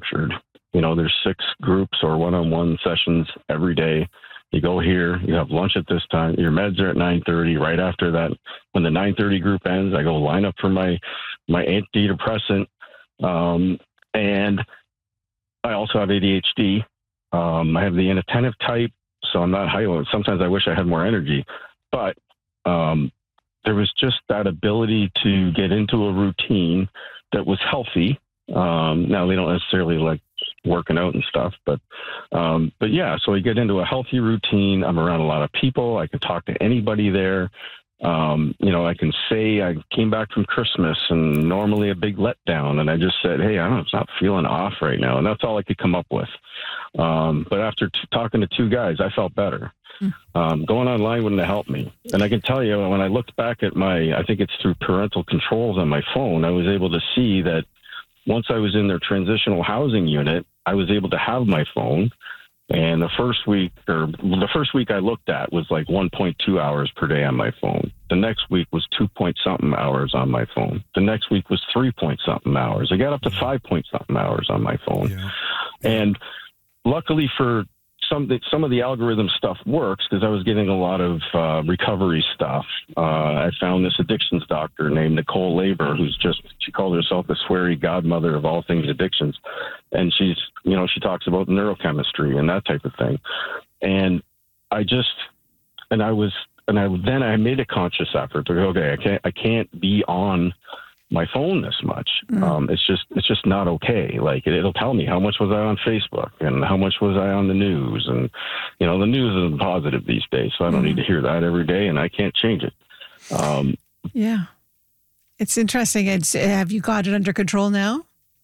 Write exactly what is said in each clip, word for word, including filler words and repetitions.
structured. You know, there's six groups or one-on-one sessions every day. You go here, you have lunch at this time. Your meds are at nine thirty. Right after that, when the nine thirty group ends, I go line up for my, my antidepressant. Um, and I also have A D H D. Um, I have the inattentive type, so I'm not high. Sometimes I wish I had more energy. But um, there was just that ability to get into a routine that was healthy. Um, now, they don't necessarily like working out and stuff, but um, but yeah, so I get into a healthy routine. I'm around a lot of people. I can talk to anybody there. Um, you know, I can say I came back from Christmas and normally a big letdown, and I just said, hey, I don't, I'm not feeling off right now, and that's all I could come up with. Um, but after t- talking to two guys, I felt better. Mm. Um, going online wouldn't have helped me. And I can tell you, when I looked back at my, I think it's through parental controls on my phone, I was able to see that once I was in their transitional housing unit, I was able to have my phone. And the first week, or the first week I looked at was like one point two hours per day on my phone. The next week was two point something hours on my phone. The next week was three point something hours. I got up to five point something hours on my phone. Yeah. And luckily for some, some of the algorithm stuff works because I was getting a lot of uh, recovery stuff. Uh, I found this addictions doctor named Nicole Labor, who's just, she called herself the sweary godmother of all things addictions. And she's, you know, she talks about neurochemistry and that type of thing. And I just, and I was, and I, then I made a conscious effort to go, okay, I can't, I can't be on my phone this much. Mm. Um, it's just, it's just not okay. Like it, it'll tell me how much was I on Facebook and how much was I on the news. And, you know, the news isn't positive these days, so I don't mm. need to hear that every day, and I can't change it. Um, yeah. It's interesting. It's, have you got it under control now?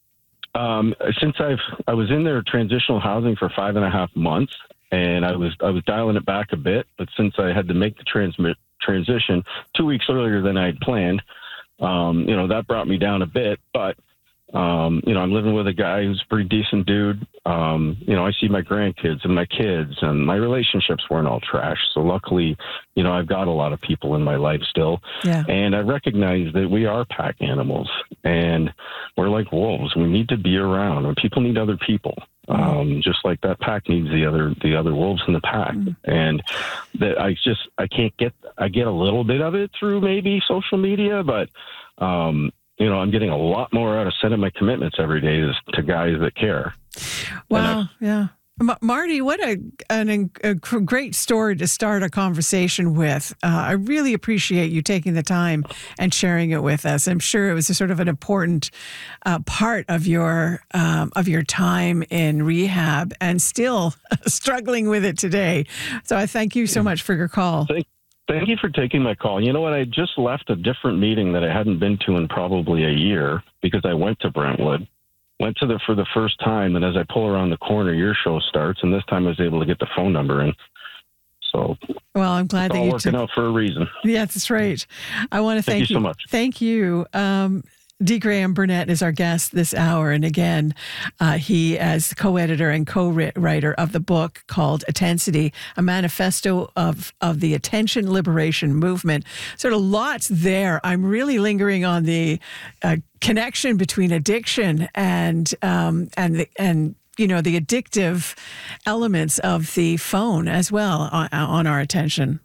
Um, since I've, I was in their transitional housing for five and a half months, and I was, I was dialing it back a bit, but since I had to make the transmit transition two weeks earlier than I had planned, Um, you know, that brought me down a bit, but, um, you know, I'm living with a guy who's a pretty decent dude. Um, you know, I see my grandkids and my kids, and my relationships weren't all trash. So luckily, you know, I've got a lot of people in my life still. Yeah. And I recognize that we are pack animals, and we're like wolves. We need to be around, and people need other people. Um, just like that pack needs the other, the other wolves in the pack. Mm. And that I just, I can't get, I get a little bit of it through maybe social media, but, um, you know, I'm getting a lot more out of sending my commitments every day to, to guys that care. Wow. Yeah. M- Marty, what a, an, a great story to start a conversation with. Uh, I really appreciate you taking the time and sharing it with us. I'm sure it was a sort of an important uh, part of your um, of your time in rehab, and still struggling with it today. So I thank you so much for your call. Thank, thank you for taking my call. You know what? I just left a different meeting that I hadn't been to in probably a year because I went to Brentwood. Went to the for the first time, and as I pull around the corner, your show starts, and this time I was able to get the phone number in. So, well, I'm glad it's that all you working took... out for a reason. Yeah, that's right. I want to thank, thank you, you so much. Thank you. Um, D. Graham Burnett is our guest this hour. And again, uh, he as co-editor and co-writer of the book called Attensity, a manifesto of, of the attention liberation movement. Sort of lots there. I'm really lingering on the uh, connection between addiction and, um, and, the, and, you know, the addictive elements of the phone as well on, on our attention.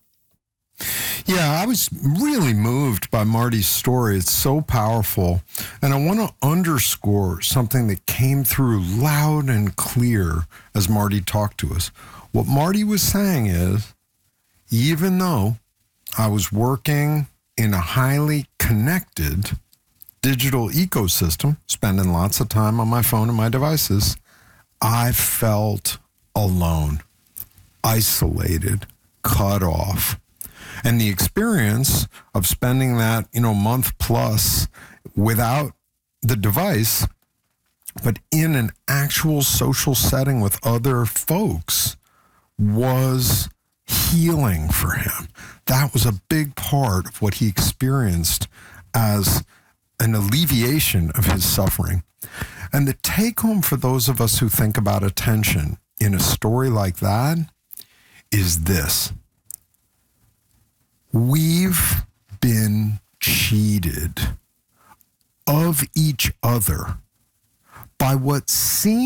Yeah, I was really moved by Marty's story. It's so powerful. And I want to underscore something that came through loud and clear as Marty talked to us. What Marty was saying is, even though I was working in a highly connected digital ecosystem, spending lots of time on my phone and my devices, I felt alone, isolated, cut off. And the experience of spending that, you know, month plus without the device, but in an actual social setting with other folks, was healing for him. That was a big part of what he experienced as an alleviation of his suffering. And the take home for those of us who think about attention in a story like that is this. We've been cheated of each other by what seems